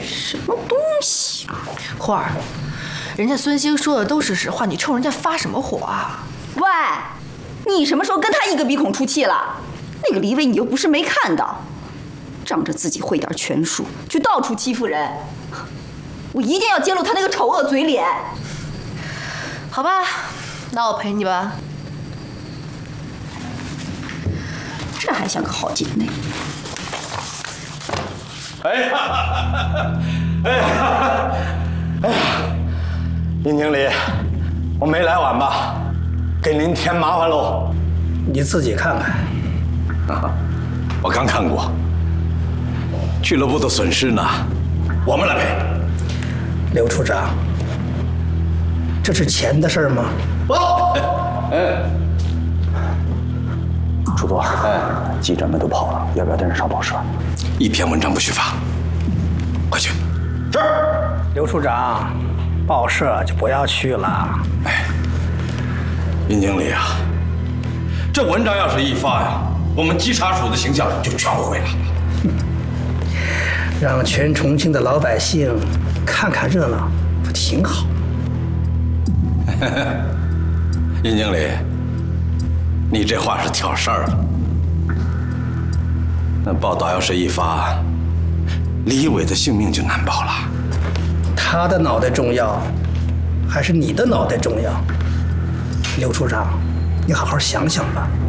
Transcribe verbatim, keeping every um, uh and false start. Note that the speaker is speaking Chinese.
什么东西？ 花儿，人家孙兴说的都是实话，你冲人家发什么火啊？ 喂，你什么时候跟他一个鼻孔出气了？那个李伟你又不是没看到，仗着自己会点权术，就到处欺负人。我一定要揭露他那个丑恶嘴脸。 好吧，那我陪你吧。 这还像个好姐妹。 哎呀，哎呀，哎呀，殷经理，我没来晚吧？给您添麻烦喽。 你自己看看。 啊，我刚看过。俱乐部的损失呢，我们来赔。 刘处长，这是钱的事吗？ 报。哎。 楚总，哎，记者们都跑了，要不要跟着上报社？ 一篇文章不许发，快去。是。 刘处长，报社就不要去了。 哎，殷经理啊，这文章要是一发呀，我们稽查署的形象就全毁了。 让全重庆的老百姓看看热闹，不挺好？ 殷经理，你这话是挑事儿了。那报道要是一发，李伟的性命就难保了。 他的脑袋重要，还是你的脑袋重要？刘处长，你好好想想吧。